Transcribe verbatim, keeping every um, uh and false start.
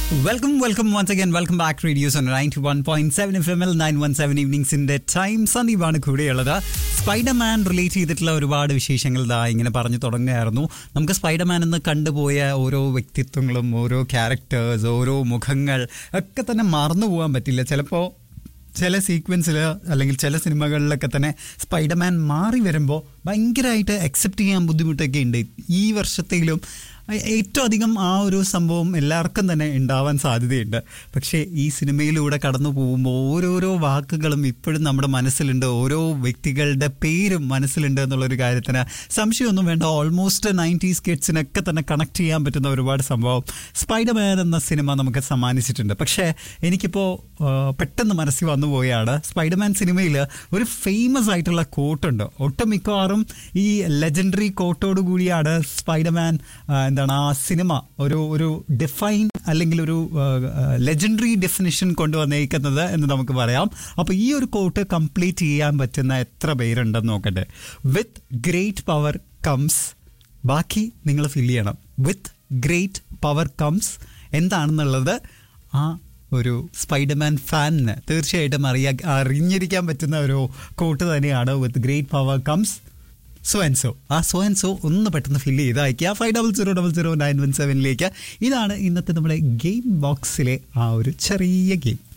Welcome, welcome once again. Welcome back, Radios on ninety-one point seven F M L nine one seven evenings in the time. സന്ദീപാണ് കൂടെയുള്ളത്. Spiderman relate ചെയ്തിട്ടുള്ള ഒരുപാട് വിശേഷങ്ങൾ ഇതാ ഇങ്ങനെ പറഞ്ഞു തുടങ്ങുകയായിരുന്നു. നമുക്ക് സ്പൈഡർമാൻ എന്ന് കണ്ടുപോയ ഓരോ വ്യക്തിത്വങ്ങളും ഓരോ ക്യാരക്ടേഴ്സ് ഓരോ മുഖങ്ങൾ ഒക്കെ തന്നെ മറന്നു പോകാൻ പറ്റില്ല. ചിലപ്പോൾ ചില സീക്വൻസിൽ അല്ലെങ്കിൽ ചില സിനിമകളിലൊക്കെ തന്നെ സ്പൈഡർമാൻ മാറി വരുമ്പോൾ ഭയങ്കരമായിട്ട് അക്സെപ്റ്റ് ചെയ്യാൻ ബുദ്ധിമുട്ടൊക്കെ ഉണ്ട്. ഈ വർഷത്തിലും ഏറ്റവും അധികം ആ ഒരു സംഭവം എല്ലാവർക്കും തന്നെ ഉണ്ടാവാൻ സാധ്യതയുണ്ട്. പക്ഷേ ഈ സിനിമയിലൂടെ കടന്നു പോകുമ്പോൾ ഓരോരോ വാക്കുകളും ഇപ്പോഴും നമ്മുടെ മനസ്സിലുണ്ട്, ഓരോ വ്യക്തികളുടെ പേരും മനസ്സിലുണ്ട് എന്നുള്ളൊരു കാര്യത്തിന് സംശയമൊന്നും വേണ്ട. ഓൾമോസ്റ്റ് നയൻറ്റീസ് കിഡ്സിനൊക്കെ തന്നെ കണക്ട് ചെയ്യാൻ പറ്റുന്ന ഒരുപാട് സംഭവം സ്പൈഡർമാൻ എന്ന സിനിമ നമുക്ക് സമ്മാനിച്ചിട്ടുണ്ട്. പക്ഷേ എനിക്കിപ്പോൾ പെട്ടെന്ന് മനസ്സിൽ വന്നു പോയാണ്, സ്പൈഡർമാൻ സിനിമയിൽ ഒരു ഫേമസ് ആയിട്ടുള്ള കോട്ടുണ്ട്. ഒട്ടുമിക്കവാറും ഈ ലെജൻഡറി കോട്ടോട് കൂടിയാണ് സ്പൈഡർമാൻ എന്താണ് ആ സിനിമ ഒരു ഒരു ഡിഫൈൻ അല്ലെങ്കിൽ ഒരു ലെജൻഡറി ഡെഫിനിഷൻ കൊണ്ടുവന്നേക്കുന്നത് എന്ന് നമുക്ക് പറയാം. അപ്പോൾ ഈ ഒരു കോട്ട് കംപ്ലീറ്റ് ചെയ്യാൻ പറ്റുന്ന എത്ര പേരുണ്ടെന്ന് നോക്കട്ടെ. വിത്ത് ഗ്രേറ്റ് പവർ കംസ്, ബാക്കി നിങ്ങൾ ഫിൽ ചെയ്യണം. വിത്ത് ഗ്രേറ്റ് പവർ കംസ് എന്താണെന്നുള്ളത് ആ ഒരു സ്പൈഡർമാൻ ഫാനിന് തീർച്ചയായിട്ടും അറിയാ അറിഞ്ഞിരിക്കാൻ പറ്റുന്ന ഒരു കോട്ട് തന്നെയാണ്. With great power comes so and so. ആ സോ ആൻഡ് സോ ഒന്ന് പെട്ടെന്ന് ഫില്ല് ചെയ്ത് അയക്കുക five double zero double zero nine one സെവനിലേക്ക്. ഇതാണ് ഇന്നത്തെ നമ്മുടെ ഗെയിം ബോക്സിലെ ആ ഒരു ചെറിയ ഗെയിം.